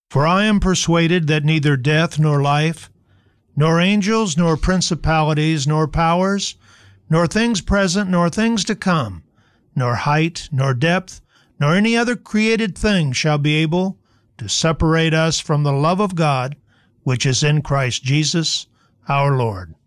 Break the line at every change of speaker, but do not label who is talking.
For I am persuaded that neither death nor life, nor angels, nor principalities, nor powers, nor things present, nor things to come, nor height, nor depth, nor any other created thing shall be able to separate us from the love of God, which is in Christ Jesus our Lord.